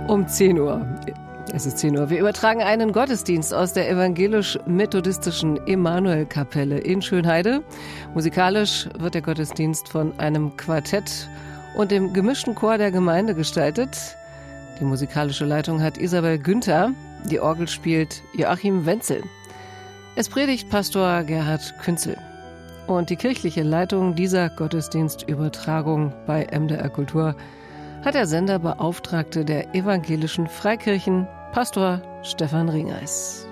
Um 10 Uhr. Es ist 10 Uhr. Wir übertragen einen Gottesdienst aus der evangelisch-methodistischen Emanuel-Kapelle in Schönheide. Musikalisch wird der Gottesdienst von einem Quartett und dem gemischten Chor der Gemeinde gestaltet. Die musikalische Leitung hat Isabel Günther. Die Orgel spielt Joachim Wenzel. Es predigt Pastor Gerhard Künzel. Und die kirchliche Leitung dieser Gottesdienstübertragung bei MDR Kultur hat der Senderbeauftragte der evangelischen Freikirchen, Pastor Stefan Ringeis.